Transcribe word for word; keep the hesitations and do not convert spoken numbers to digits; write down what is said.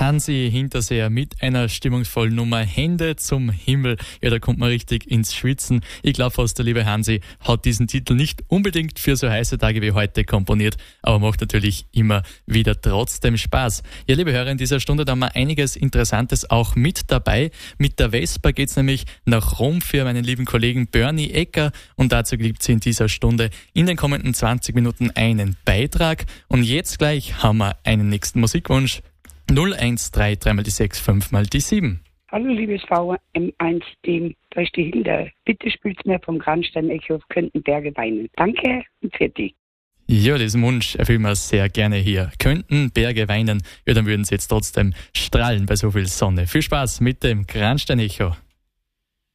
Hansi Hinterseher mit einer stimmungsvollen Nummer Hände zum Himmel. Ja, da kommt man richtig ins Schwitzen. Ich glaube fast, der liebe Hansi hat diesen Titel nicht unbedingt für so heiße Tage wie heute komponiert, aber macht natürlich immer wieder trotzdem Spaß. Ja, liebe Hörer, in dieser Stunde da haben wir einiges Interessantes auch mit dabei. Mit der Vespa geht's nämlich nach Rom für meinen lieben Kollegen Bernie Ecker und dazu gibt's in dieser Stunde in den kommenden zwanzig Minuten einen Beitrag. Und jetzt gleich haben wir einen nächsten Musikwunsch. null eins drei drei mal die sechs, fünf mal die sieben. Hallo liebes V M eins Team, da ist die Hilda. Bitte spielt's mir vom Grandstein-Echo auf Könnten Berge weinen. Danke und fertig. Ja, diesen Wunsch erfüllen wir sehr gerne hier. Könnten Berge weinen, ja, dann würden sie jetzt trotzdem strahlen bei so viel Sonne. Viel Spaß mit dem Grandstein-Echo.